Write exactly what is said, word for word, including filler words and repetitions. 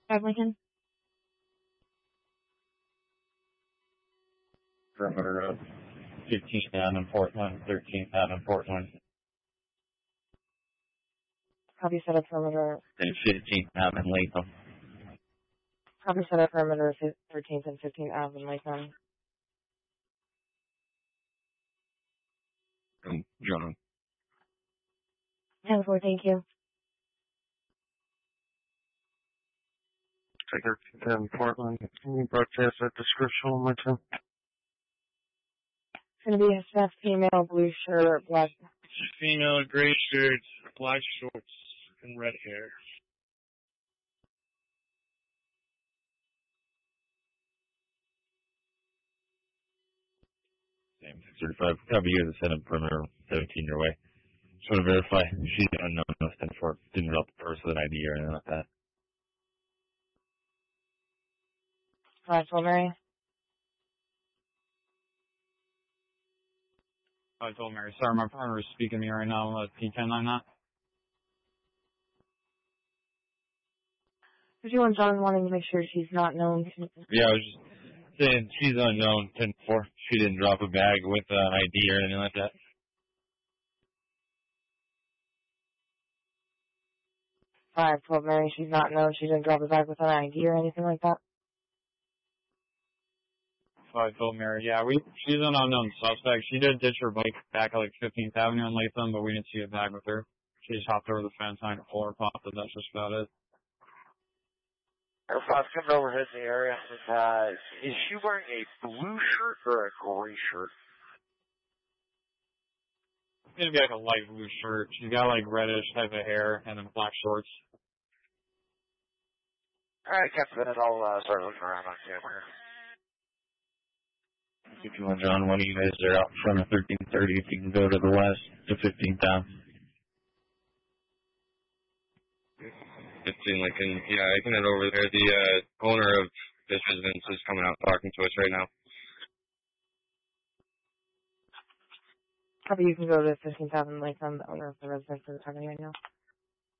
Five Lincoln. Perimeter of fifteenth Avenue, Portland, thirteenth Avenue, Portland. Copy set of perimeter. And fifteenth Avenue, Latham. Copy set of perimeter thirteenth and fifteenth Avenue, Latham. Um, John. ten four, thank you. thirteenth Avenue, Portland. Can you broadcast that description one more time? It's going to be a staff female, blue shirt, black. Female, gray shirt, black shorts, and red hair. Same, six thirty-five. Copy you, the set of perimeter, seventeen your way. Just want to verify she's unknown, no ten four. Didn't drop the purse with an I D or anything like that. Five twelve, Mary. I told Mary, sorry, my partner is speaking to me right now. Uh, P ten nine that. fifty-one John wanting to make sure she's not known. Yeah, I was just saying she's unknown, ten four. She didn't drop a bag with an I D or anything like that. Five twelve, Mary, she's not known. She didn't drop a bag with an I D or anything like that. I told Mary, yeah, we she's an unknown suspect. She did ditch her bike back at like fifteenth Avenue in Latham, but we didn't see a bag with her. She just hopped over the fence and pull her pop, but that's just about it. Air five coming overhead in the area. Uh, is she wearing a blue shirt or a gray shirt? It's gonna be like a light blue shirt. She's got like reddish type of hair and then black shorts. Alright, Captain, I'll uh, start looking around on camera. fifty-one John, one of you guys are out front of thirteen thirty. If you can go to the west to fifteenth Avenue. fifteen Lincoln. Yeah, I can head over there. The uh, owner of this residence is coming out talking to us right now. Copy, you can go to fifteenth Avenue, Latham. The owner of the residence is talking right now.